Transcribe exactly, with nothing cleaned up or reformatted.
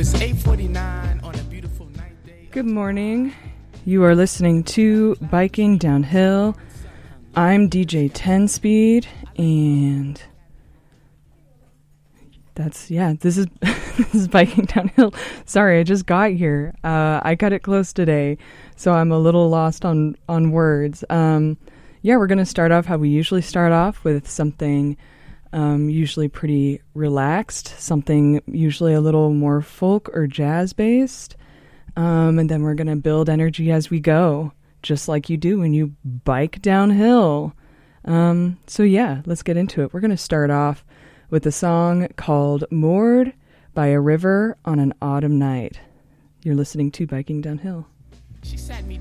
was eight forty-nine on a beautiful night day. Good morning. You are listening to Biking Downhill. I'm D J ten Speed, and that's, yeah, this is this is Biking Downhill. Sorry, I just got here. Uh, I cut it close today, so I'm a little lost on, on words. Um, yeah, we're going to start off how we usually start off, with something um, usually pretty relaxed, something usually a little more folk or jazz-based. Um, and then we're going to build energy as we go, just like you do when you bike downhill. Um, so yeah, let's get into it. We're going to start off with a song called Moored by a River on an Autumn Night. You're listening to Biking Downhill. She sat me